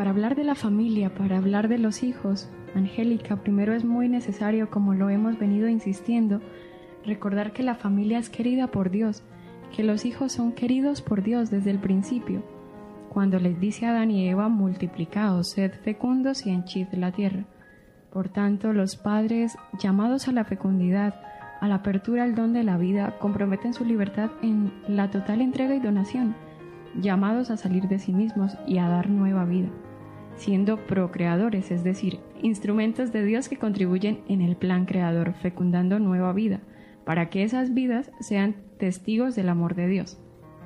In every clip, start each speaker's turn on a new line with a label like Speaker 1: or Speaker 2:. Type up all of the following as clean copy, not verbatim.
Speaker 1: para hablar de la familia, para hablar de los hijos, Angélica, primero es muy necesario, como lo hemos venido insistiendo, recordar que la familia es querida por Dios, que los hijos son queridos por Dios desde el principio, cuando les dice a Adán y Eva: multiplicaos, sed fecundos y henchid la tierra. Por tanto, los padres, llamados a la fecundidad, a la apertura al don de la vida, comprometen su libertad en la total entrega y donación, llamados a salir de sí mismos y a dar nueva vida, siendo procreadores, es decir, instrumentos de Dios que contribuyen en el plan creador, fecundando nueva vida, para que esas vidas sean testigos del amor de Dios.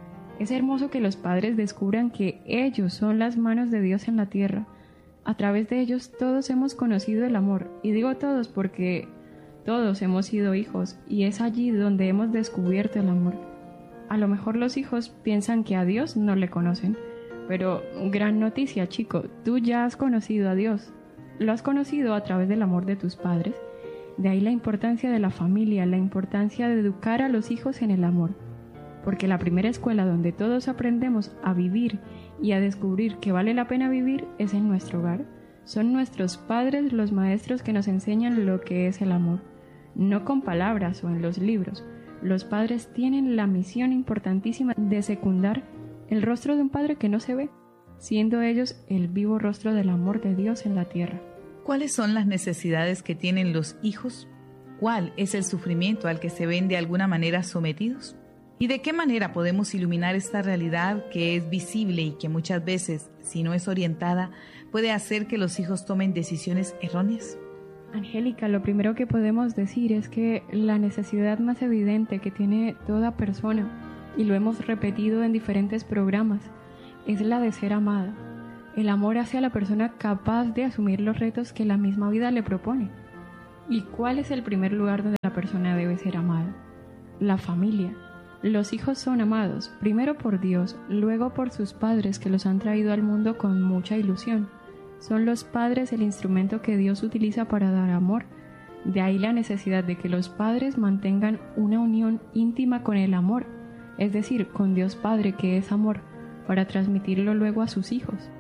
Speaker 1: Es hermoso que los padres descubran que ellos son las manos de Dios en la tierra. A través de ellos todos hemos conocido el amor, y digo todos porque todos hemos sido hijos, y es allí donde hemos descubierto el amor. A lo mejor los hijos piensan que a Dios no le conocen, pero gran noticia, chico, tú ya has conocido a Dios. Lo has conocido a través del amor de tus padres. De ahí la importancia de la familia, la importancia de educar a los hijos en el amor. Porque la primera escuela donde todos aprendemos a vivir y a descubrir que vale la pena vivir es en nuestro hogar. Son nuestros padres los maestros que nos enseñan lo que es el amor. No con palabras o en los libros. Los padres tienen la misión importantísima de secundar el rostro de un padre que no se ve, siendo ellos el vivo rostro del amor de Dios en la tierra.
Speaker 2: ¿Cuáles son las necesidades que tienen los hijos? ¿Cuál es el sufrimiento al que se ven de alguna manera sometidos? ¿Y de qué manera podemos iluminar esta realidad que es visible y que muchas veces, si no es orientada, puede hacer que los hijos tomen decisiones erróneas?
Speaker 1: Angélica, lo primero que podemos decir es que la necesidad más evidente que tiene toda persona, y lo hemos repetido en diferentes programas, es la de ser amada. El amor hace a la persona capaz de asumir los retos que la misma vida le propone. ¿Y cuál es el primer lugar donde la persona debe ser amada? La familia. Los hijos son amados, primero por Dios, luego por sus padres que los han traído al mundo con mucha ilusión. Son los padres el instrumento que Dios utiliza para dar amor. De ahí la necesidad de que los padres mantengan una unión íntima con el amor, es decir, con Dios Padre, que es amor, para transmitirlo luego a sus hijos.